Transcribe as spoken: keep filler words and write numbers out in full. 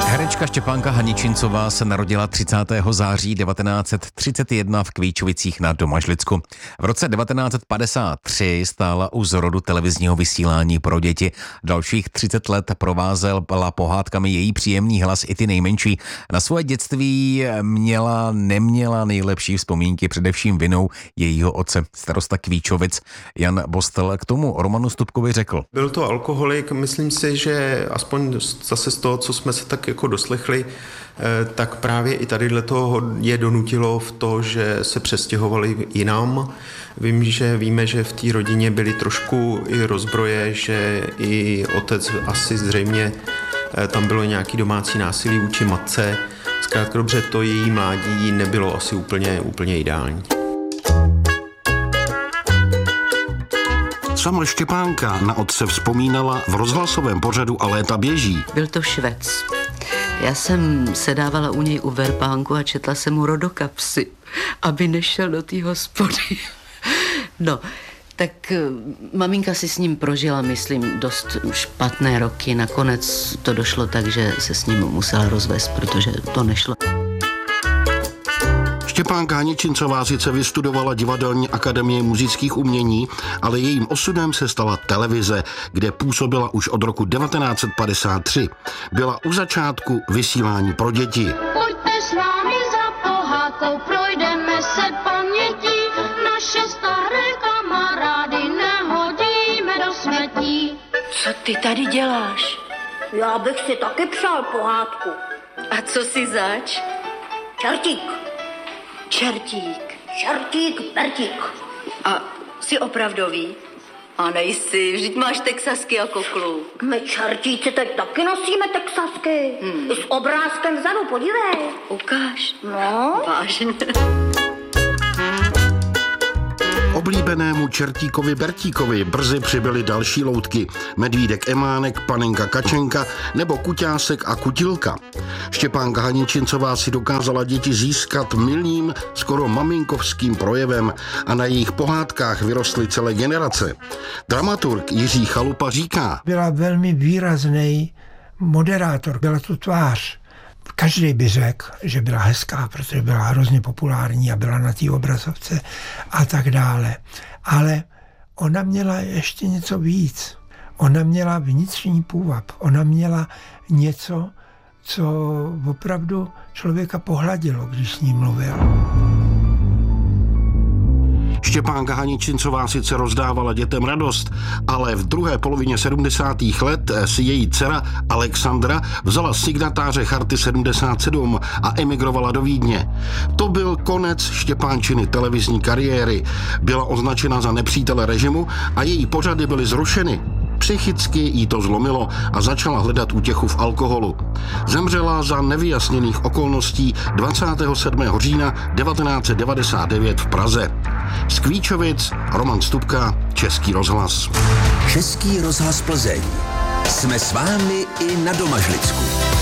Herečka Štěpánka Haničincová se narodila třicátého září devatenáct set třicet jedna v Kvíčovicích na Domažlicku. V roce devatenáct set padesát tři stála u zrodu televizního vysílání pro děti. Dalších třicet let provázela pohádkami její příjemný hlas i ty nejmenší. Na svoje dětství měla, neměla nejlepší vzpomínky, především vinou jejího otce, starosta Kvíčovic. Jan Bostel k tomu Romanu Stupkovi řekl. Byl to alkoholik, myslím si, že aspoň zase z toho, co jsme se tak jako doslechli, tak právě i tady toho je donutilo v to, že se přestěhovali jinam. Vím, že víme, že v té rodině byly trošku i rozbroje, že i otec asi zřejmě tam bylo nějaký domácí násilí vůči matce. Zkrátka dobře, to její mládí nebylo asi úplně, úplně ideální. Sama Štěpánka na otce vzpomínala v rozhlasovém pořadu A léta běží. Byl to Švec. Já jsem sedávala u něj u verbánku a četla jsem mu rodokapsy, aby nešel do té hospody. No, tak maminka si s ním prožila, myslím, dost špatné roky. Nakonec to došlo tak, že se s ním musela rozvést, protože to nešlo. Štěpánka Haničincová sice vystudovala Divadelní akademii muzických umění, ale jejím osudem se stala televize, kde působila už od roku devatenáct set padesát tři. Byla u začátku vysílání pro děti. Pojďte s námi za pohádkou, projdeme se pamětí, naše staré kamarády nehodíme do smetí. Co ty tady děláš? Já bych si taky přál pohádku. A co si zač? Čertík. Čertík. Čertík, Bertík. A jsi opravdový? A nejsi, vždyť máš texasky jako kluk. My čertíci teď taky nosíme texasky. Hmm. I s obrázkem vzadu, podívej. Ukáž. No. Vážně. Oblíbenému Čertíkovi Bertíkovi brzy přibyly další loutky. Medvídek Emánek, Panenka Kačenka nebo Kuťásek a Kutilka. Štěpánka Haničincová si dokázala děti získat milým, skoro maminkovským projevem a na jejich pohádkách vyrostly celé generace. Dramaturg Jiří Chalupa říká. Byla velmi výrazný moderátor, byla to tvář. Každý by řekl, že byla hezká, protože byla hrozně populární a byla na té obrazovce a tak dále. Ale ona měla ještě něco víc. Ona měla vnitřní půvab. Ona měla něco, co opravdu člověka pohladilo, když s ní mluvil. Štěpánka Haničincová sice rozdávala dětem radost, ale v druhé polovině sedmdesátých let si její dcera Alexandra vzala signatáře Charty sedmdesát sedm a emigrovala do Vídně. To byl konec Štěpánčiny televizní kariéry. Byla označena za nepřítele režimu a její pořady byly zrušeny. Psychicky jí to zlomilo a začala hledat útěchu v alkoholu. Zemřela za nevyjasněných okolností dvacátého sedmého října devatenáct set devadesát devět v Praze. Z Kvíčovic Roman Stupka, Český rozhlas. Český rozhlas Plzeň. Jsme s vámi i na Domažlicku.